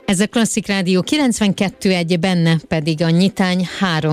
Ez a Klasszik Rádió 92.1, benne pedig a nyitány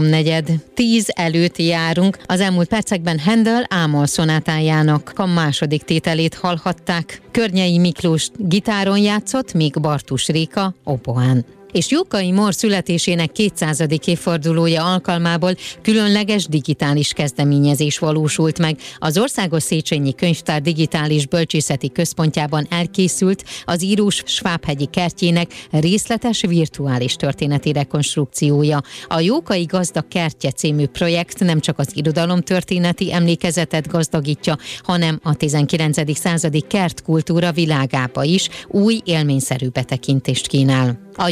3:4. Előtt járunk. Az elmúlt percekben Handel Ámol szonátájának a második tételét hallhatták. Környei Miklós gitáron játszott, míg Bartus Réka oboán. És Jókai Mór születésének 200. évfordulója alkalmából különleges digitális kezdeményezés valósult meg. Az Országos Széchenyi Könyvtár Digitális Bölcsészeti Központjában elkészült az írós Svábhegyi kertjének részletes virtuális történeti rekonstrukciója. A Jókai Gazda Kertje című projekt nem csak az irodalomtörténeti emlékezetet gazdagítja, hanem a 19. századi kertkultúra világába is új élményszerű betekintést kínál. A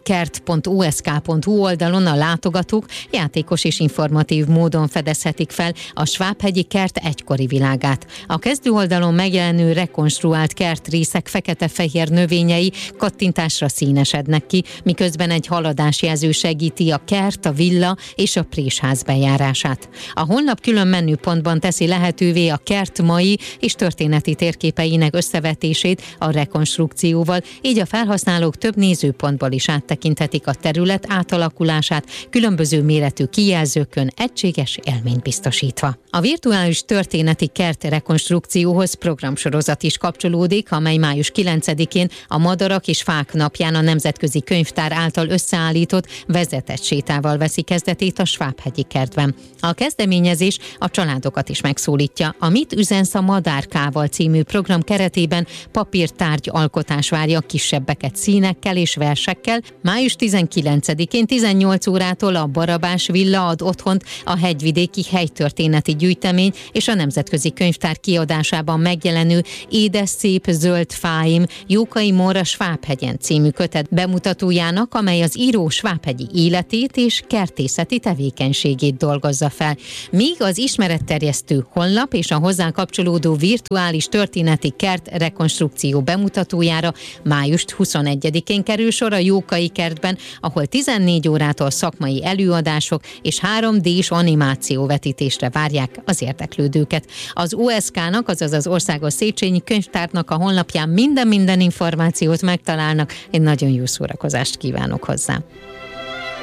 jókaikert.usk.hu oldalon a látogatók játékos és informatív módon fedezhetik fel a Svábhegyi kert egykori világát. A kezdő oldalon megjelenő rekonstruált kertrészek fekete-fehér növényei kattintásra színesednek ki, miközben egy haladásjelző segíti a kert, a villa és a présház bejárását. A honlap külön menüpontban teszi lehetővé a kert mai és történeti térképeinek összevetését a rekonstrukcióval, így a felhasználók több nézőpontból is áttekinthetik a terület átalakulását, különböző méretű kijelzőkön egységes élményt biztosítva. A virtuális történeti kert rekonstrukcióhoz programsorozat is kapcsolódik, amely május 9-én a Madarak és Fák napján a Nemzetközi Könyvtár által összeállított vezetett sétával veszi kezdetét a Svábhegyi kertben. A kezdeményezés a családokat is megszólítja. A Mit üzensz a madárkával című program keretében papírtárgy alkotás várja kisebbeket színekkel és versekkel. Május 19-én 18 órától a Barabás Villa ad otthont a hegyvidéki helytörténeti gyűjtemény és a Nemzetközi Könyvtár kiadásában megjelenő Édes szép zöld fáim Jókai Mór a Svábhegyen című kötet bemutatójának, amely az író svábhegyi életét és kertészeti tevékenységét dolgozza fel. Míg az ismeretterjesztő honlap és a hozzá kapcsolódó virtuális történeti kert rekonstrukció bemutatójára május 21-én kerül sor a Jókai kertben, ahol 14 órától szakmai előadások és 3D-s animációvetítésre várják az érdeklődőket. Az OSK-nak, azaz az Országos Széchenyi Könyvtárnak a honlapján minden információt megtalálnak. Én nagyon jó szórakozást kívánok hozzá.